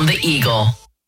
on the Eagle.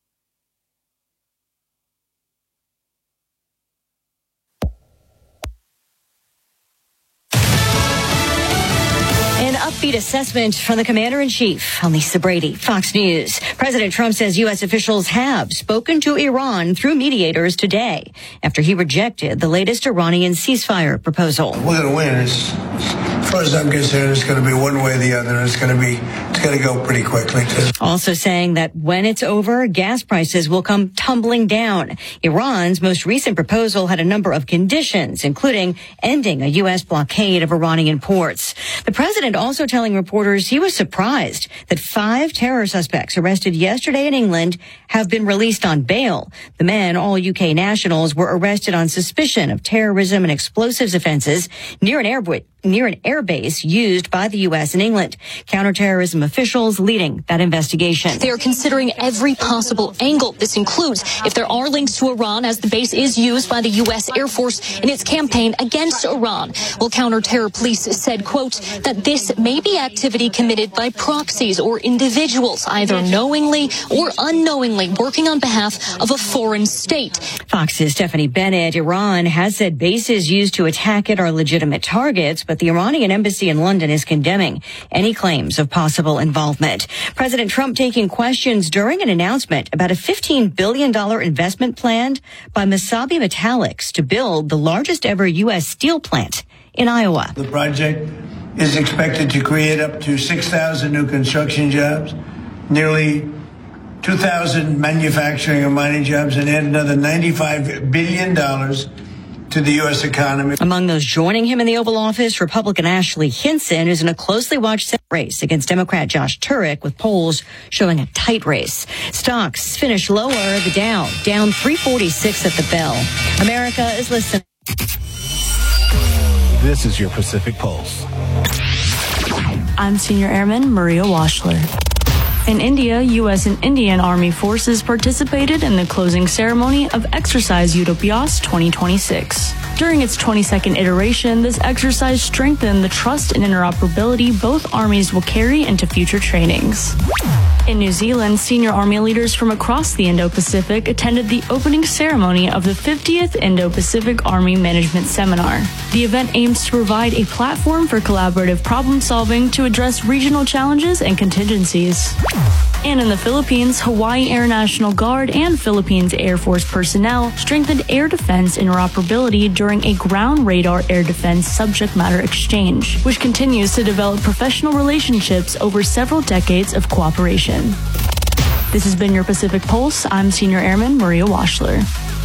An upbeat assessment from the commander-in-chief, Lisa Brady, Fox News. President Trump says U.S. officials have spoken to Iran through mediators today after he rejected the latest Iranian ceasefire proposal. We're going to win. As far as I'm concerned, it's going to be one way or the other. It's going to go pretty quickly. Also saying that when it's over, gas prices will come tumbling down. Iran's most recent proposal had a number of conditions, including ending a U.S. blockade of Iranian ports. The president also telling reporters he was surprised that 5 terror suspects arrested yesterday in England have been released on bail. The men, all UK nationals, were arrested on suspicion of terrorism and explosives offenses near an airbase used by the U.S. in England. Counterterrorism officials leading that investigation. They are considering every possible angle. This includes if there are links to Iran, as the base is used by the U.S. Air Force in its campaign against Iran. Well, counter-terror police said, quote, that this may be activity committed by proxies or individuals, either knowingly or unknowingly working on behalf of a foreign state. Fox's Stephanie Bennett. Iran has said bases used to attack it are legitimate targets, but the Iranian embassy in London is condemning any claims of possible involvement. President Trump taking questions during an announcement about a $15 billion investment planned by Mesabi Metallics to build the largest ever U.S. steel plant in Iowa. The project is expected to create up to 6,000 new construction jobs, nearly 2,000 manufacturing and mining jobs, and add another $95 billion to the U.S. economy. Among those joining him in the Oval Office, Republican Ashley Hinson is in a closely watched Senate race against Democrat Josh Turek, with polls showing a tight race. Stocks finish lower. The Dow down 346 at the bell. America is listening. This is your Pacific Pulse. I'm Senior Airman Maria Washler. In India, U.S. and Indian Army forces participated in the closing ceremony of Exercise Utopias 2026. During its 22nd iteration, this exercise strengthened the trust and interoperability both armies will carry into future trainings. In New Zealand, senior Army leaders from across the Indo-Pacific attended the opening ceremony of the 50th Indo-Pacific Army Management Seminar. The event aims to provide a platform for collaborative problem solving to address regional challenges and contingencies. And in the Philippines, Hawaii Air National Guard and Philippines Air Force personnel strengthened air defense interoperability during a ground radar air defense subject matter exchange, which continues to develop professional relationships over several decades of cooperation. This has been your Pacific Pulse. I'm Senior Airman Maria Washler.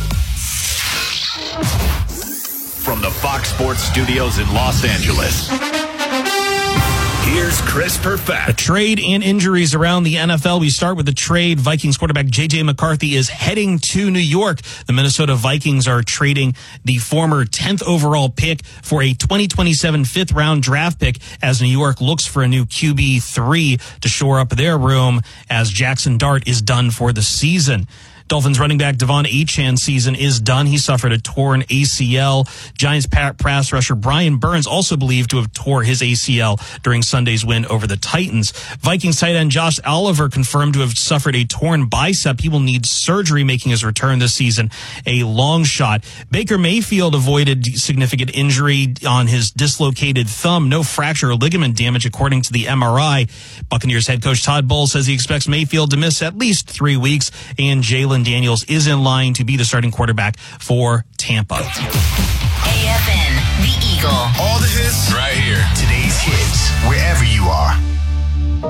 From the Fox Sports Studios in Los Angeles, here's Chris Perfett. A trade and injuries around the NFL. We start with the trade. Vikings quarterback J.J. McCarthy is heading to New York. The Minnesota Vikings are trading the former 10th overall pick for a 2027 fifth-round draft pick as New York looks for a new QB3 to shore up their room as Jackson Dart is done for the season. Dolphins running back Devon Achan's season is done. He suffered a torn ACL. Giants pass rusher Brian Burns also believed to have tore his ACL during Sunday's win over the Titans. Vikings tight end Josh Oliver confirmed to have suffered a torn bicep. He will need surgery making his return this season, a long shot. Baker Mayfield avoided significant injury on his dislocated thumb. No fracture or ligament damage according to the MRI. Buccaneers head coach Todd Bowles says he expects Mayfield to miss at least 3 weeks, and Jalen Daniels is in line to be the starting quarterback for Tampa. AFN, the Eagle. All the hits.